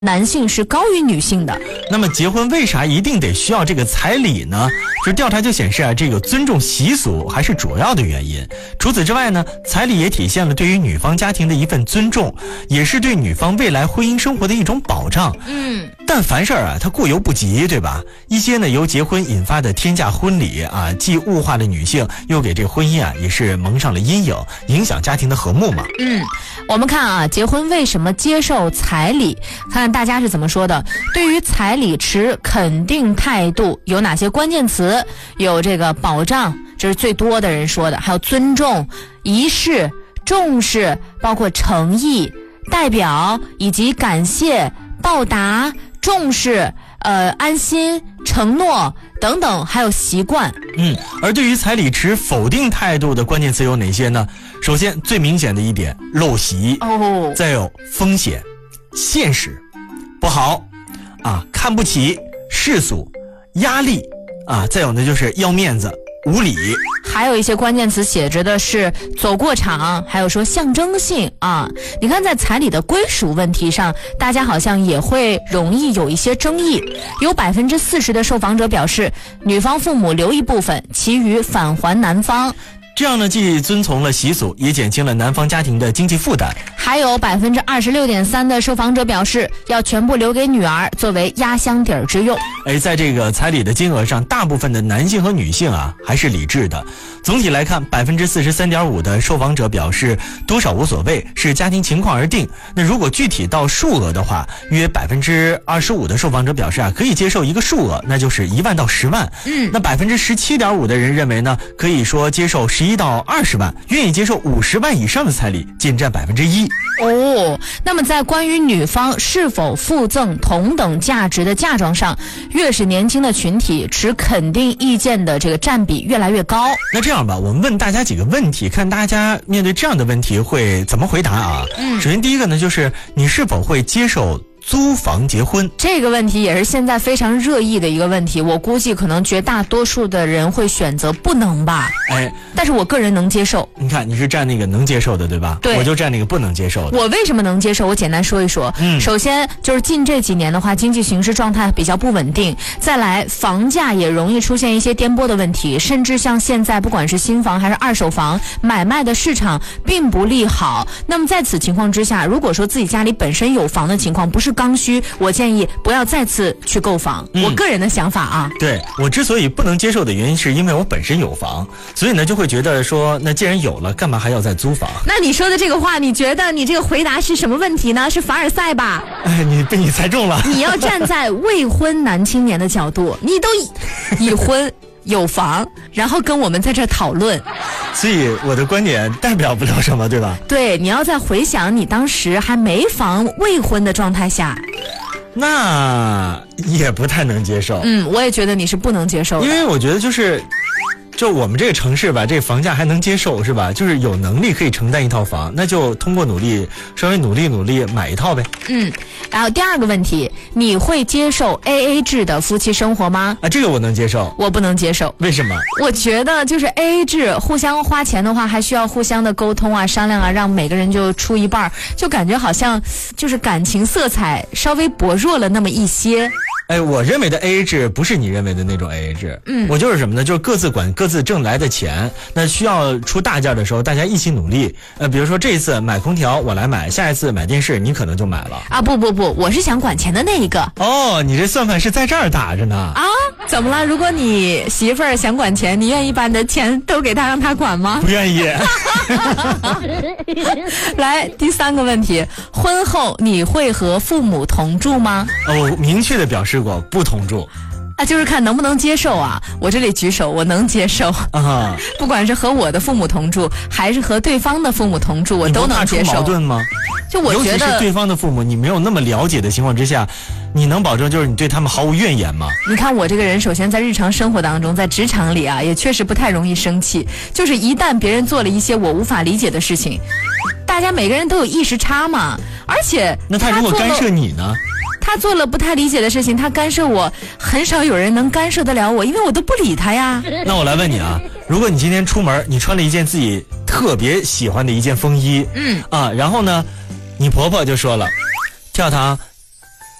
男性是高于女性的。 那么结婚为啥一定得需要这个彩礼呢？就是调查就显示啊，这个尊重习俗还是主要的原因。除此之外呢，彩礼也体现了对于女方家庭的一份尊重，也是对女方未来婚姻生活的一种保障。但凡事啊，它过犹不及，对吧？一些呢由结婚引发的天价婚礼啊，既物化了女性，又给这个婚姻啊也是蒙上了阴影，影响家庭的和睦嘛。 我们看啊，结婚为什么接受彩礼？看大家是怎么说的。对于彩礼持肯定态度，有哪些关键词？有这个保障，这是最多的人说的，还有尊重、仪式、重视，包括诚意、代表以及感谢、报答、重视、安心、承诺等等，还有习惯。 而对于彩礼持否定态度的关键词有哪些呢？首先最明显的一点，陋习，再有风险、现实、不好啊，看不起、世俗、压力啊，再有呢就是要面子、无理。 还有一些关键词写着的是走过场，还有说象征性啊。你看在彩礼的归属问题上，大家好像也会容易有一些争议。有40%的受访者表示，女方父母留一部分，其余返还男方。 这样呢，既遵从了习俗，也减轻了男方家庭的经济负担。 还有26.3%的受访者表示，要全部留给女儿作为压箱底儿之用。 在这个彩礼的金额上，大部分的男性和女性啊还是理智的。总体来看，43.5%的受访者表示多少无所谓，是家庭情况而定。那如果具体到数额的话，约25%的受访者表示啊可以接受一个数额，那就是1万到10万。那17.5%的人认为呢，可以说接受11到20万，愿意接受50万以上的彩礼仅占1%。 那么在关于女方是否附赠同等价值的嫁妆上，越是年轻的群体持肯定意见的这个占比越来越高。 那这样吧，我们问大家几个问题，看大家面对这样的问题会怎么回答啊？首先第一个呢，就是你是否会接受租房结婚？ 这个问题也是现在非常热议的一个问题，我估计可能绝大多数的人会选择不能吧。但是我个人能接受。 你看你是占那个能接受的对吧？ 对， 我就占那个不能接受的。 我为什么能接受？我简单说一说。首先就是近这几年的话，经济形势状态比较不稳定，再来房价也容易出现一些颠簸的问题，甚至像现在不管是新房还是二手房买卖的市场并不利好。那么在此情况之下，如果说自己家里本身有房的情况，不是刚需，我建议不要再次去购房。我个人的想法啊。 对，我之所以不能接受的原因是因为我本身有房，所以呢就会觉得说，那既然有了，干嘛还要再租房？ 那你说的这个话，你觉得你这个回答是什么问题呢？是凡尔赛吧？ 你被你猜中了。 你要站在未婚男青年的角度，你都已婚有房，然后跟我们在这讨论， 所以我的观点代表不了什么，对吧？ 对，你要再回想你当时还没房未婚的状态下， 那也不太能接受。 我也觉得你是不能接受的， 因为我觉得就我们这个城市吧，这个房价还能接受是吧？就是有能力可以承担一套房，那就通过努力，稍微努力买一套呗。 然后第二个问题，你会接受 AA 制的夫妻生活吗？ 这个我能接受。 我不能接受。 为什么？ 我觉得就是 AA 制，互相花钱的话，还需要互相的沟通啊、商量啊，让每个人就出一半，就感觉好像就是感情色彩稍微薄弱了那么一些。 我认为的 AA 制不是你认为的那种 AA 制。我就是什么呢？就是各自管各自挣来的钱，那需要出大件的时候，大家一起努力。比如说这一次买空调我来买，下一次买电视你可能就买了。 不，我是想管钱的那一个。 你这算盘是在这儿打着呢。 怎么了？如果你媳妇儿想管钱，你愿意把你的钱都给她让她管吗？ 不愿意。 来，第三个问题，婚后你会和父母同住吗？ 我明确的表示过不同住。 就是看能不能接受啊！我这里举手，我能接受不管是和我的父母同住，还是和对方的父母同住，我都能接受。 你不怕出矛盾吗？ 就我觉得，尤其是对方的父母，你没有那么了解的情况之下，你能保证就是你对他们毫无怨言吗？ 你看我这个人，首先在日常生活当中，在职场里啊，也确实不太容易生气。就是一旦别人做了一些我无法理解的事情，大家每个人都有意识差嘛。而且那他如果干涉你呢？ 他做了不太理解的事情，他干涉我，很少有人能干涉得了我，因为我都不理他呀。 那我来问你啊，如果你今天出门，你穿了一件自己特别喜欢的一件风衣，然后呢，你婆婆就说了，跳堂，